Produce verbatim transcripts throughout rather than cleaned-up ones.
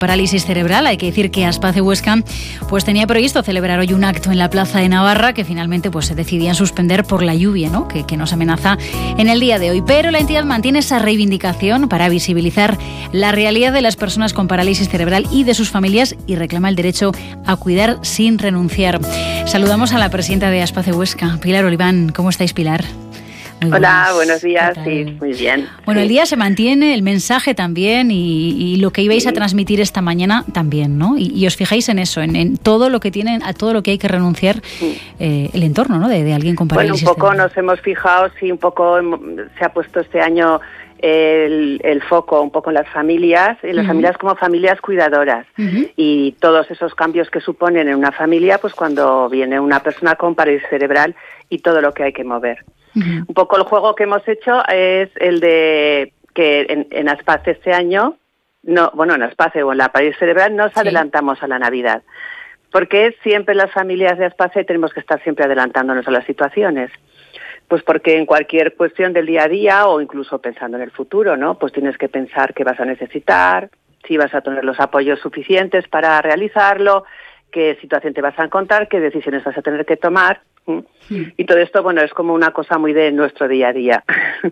Parálisis cerebral. Hay que decir que Aspace Huesca pues tenía previsto celebrar hoy un acto en la Plaza de Navarra que finalmente pues se decidían suspender por la lluvia, ¿no? que, que nos amenaza en el día de hoy. Pero la entidad mantiene esa reivindicación para visibilizar la realidad de las personas con parálisis cerebral y de sus familias y reclama el derecho a cuidar sin renunciar. Saludamos a la presidenta de Aspace Huesca, Pilar Oliván. ¿Cómo estáis, Pilar? Muy Hola, buenos días, sí, muy bien. Bueno, sí. El día se mantiene, el mensaje también y, y lo que ibais sí. a transmitir esta mañana también, ¿no? Y, y os fijáis en eso, en, en todo lo que tienen, a todo lo que hay que renunciar sí. eh, el entorno, ¿no? De, de alguien con parálisis. Bueno, un poco cerebral. Nos hemos fijado, sí, un poco se ha puesto este año el, el foco un poco en las familias, en las uh-huh. familias como familias cuidadoras uh-huh. y todos esos cambios que suponen en una familia, pues cuando viene una persona con parálisis cerebral y todo lo que hay que mover. Uh-huh. Un poco el juego que hemos hecho es el de que en, en Aspace este año, no, bueno, en Aspace o en la parálisis cerebral nos sí. adelantamos a la Navidad. Porque siempre las familias de Aspace tenemos que estar siempre adelantándonos a las situaciones. Pues porque en cualquier cuestión del día a día o incluso pensando en el futuro, ¿no? Pues tienes que pensar qué vas a necesitar, si vas a tener los apoyos suficientes para realizarlo, qué situación te vas a encontrar, qué decisiones vas a tener que tomar. Y todo esto, bueno, es como una cosa muy de nuestro día a día.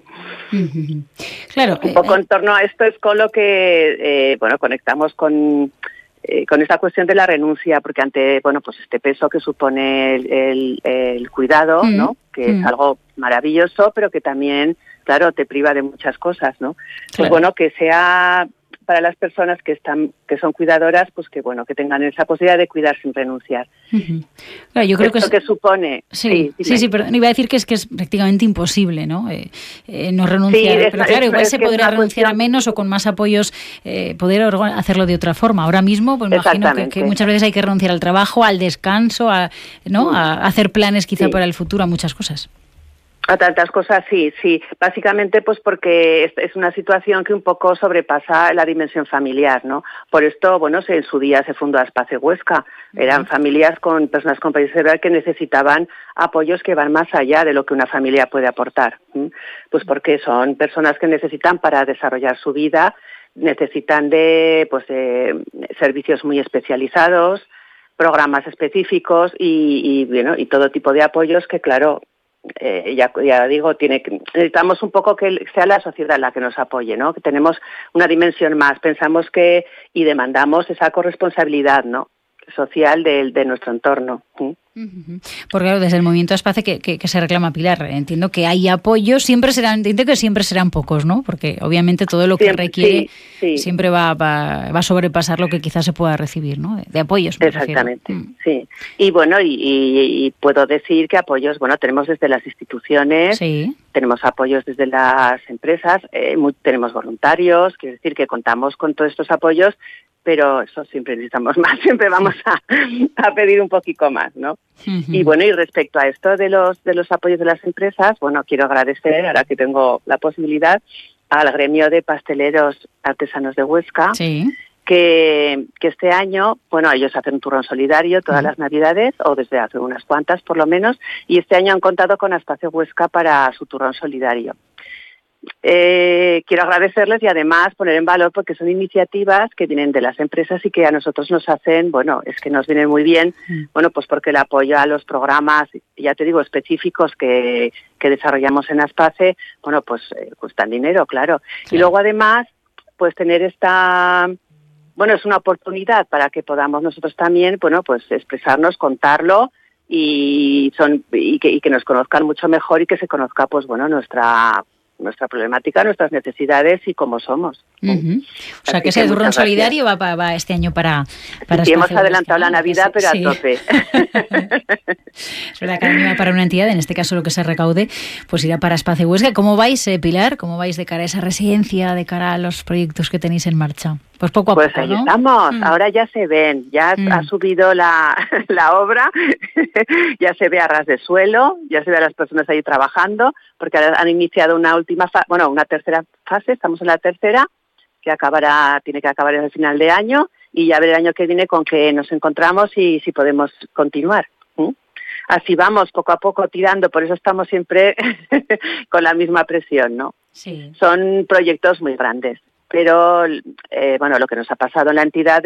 Claro. Un poco en torno a esto es con lo que, eh, bueno, conectamos con, eh, con esta cuestión de la renuncia, porque ante, bueno, pues este peso que supone el, el, el cuidado, mm. ¿no? Que mm. es algo maravilloso, pero que también, claro, te priva de muchas cosas, ¿no? Claro. Pues bueno, que sea para las personas que están que son cuidadoras, pues que bueno, que tengan esa posibilidad de cuidar sin renunciar. Uh-huh. Claro, yo creo Esto que, es, que supone... Sí, sí, sí, sí, pero iba a decir que es que es prácticamente imposible, ¿no? Eh, eh, no renunciar, sí, es, pero claro, es, igual es se podría renunciar cuestión... a menos o con más apoyos, eh, poder hacerlo de otra forma. Ahora mismo, pues imagino que, que muchas veces hay que renunciar al trabajo, al descanso, a, ¿no? a hacer planes quizá sí. para el futuro, a muchas cosas. A tantas cosas, sí, sí. Básicamente, pues porque es, es una situación que un poco sobrepasa la dimensión familiar, ¿no? Por esto, bueno, se, en su día se fundó Aspace Huesca. Eran uh-huh. familias con personas con parálisis cerebral que necesitaban apoyos que van más allá de lo que una familia puede aportar. ¿sí? Pues porque son personas que necesitan para desarrollar su vida, necesitan de, pues, de servicios muy especializados, programas específicos y, y, bueno, y todo tipo de apoyos que, claro, Eh, ya, ya digo, tiene que, necesitamos un poco que sea la sociedad la que nos apoye, ¿no? Que tenemos una dimensión más, pensamos que y demandamos esa corresponsabilidad, ¿no? social de, de nuestro entorno. ¿sí? Uh-huh. Porque claro, desde el movimiento Aspace que, que, que se reclama, Pilar, entiendo que hay apoyo, siempre serán, entiendo que siempre serán pocos, ¿no? Porque obviamente todo lo que siempre, requiere sí, sí. siempre va, va, va a sobrepasar lo que quizás se pueda recibir, ¿no? De, de apoyos. Exactamente, mm. sí. Y bueno, y, y, y puedo decir que apoyos, bueno, tenemos desde las instituciones, sí. tenemos apoyos desde las empresas, eh, muy, tenemos voluntarios, quiero decir que contamos con todos estos apoyos, pero eso siempre necesitamos más, siempre vamos a, a pedir un poquito más, ¿no? Uh-huh. Y bueno, y respecto a esto de los de los apoyos de las empresas, bueno, quiero agradecer, ahora que tengo la posibilidad, al gremio de pasteleros artesanos de Huesca, sí. que, que este año, bueno, ellos hacen un turrón solidario todas uh-huh. las Navidades, o desde hace unas cuantas por lo menos, y este año han contado con Aspace Huesca para su turrón solidario. Eh, quiero agradecerles y además poner en valor porque son iniciativas que vienen de las empresas y que a nosotros nos hacen, bueno, es que nos vienen muy bien, mm. bueno, pues porque el apoyo a los programas, ya te digo, específicos que, que desarrollamos en Aspace, bueno, pues eh, cuestan dinero, claro. Sí. Y luego además, pues tener esta, bueno, es una oportunidad para que podamos nosotros también, bueno, pues expresarnos, contarlo y son y que, y que nos conozcan mucho mejor y que se conozca, pues bueno, nuestra nuestra problemática, nuestras necesidades y cómo somos. Uh-huh. O sea, que ese turrón solidario va, va, va este año para... para sí, hemos adelantado la Navidad, pero sí. a tope. Es verdad que va para una entidad, en este caso lo que se recaude, pues irá para Aspace Huesca. ¿Cómo vais, eh, Pilar? ¿Cómo vais de cara a esa residencia, de cara a los proyectos que tenéis en marcha? Pues poco a pues poco, ahí ¿no? estamos, mm. ahora ya se ven, ya mm. ha subido la, la obra, ya se ve a ras de suelo, ya se ve a las personas ahí trabajando, porque han iniciado una última fase, bueno, una tercera fase, estamos en la tercera, que acabará, tiene que acabar en el final de año, y ya ver el año que viene con qué nos encontramos y si podemos continuar. ¿sí? Así vamos, poco a poco tirando, por eso estamos siempre con la misma presión, ¿no? Sí. Son proyectos muy grandes. Pero, eh, bueno, lo que nos ha pasado en la entidad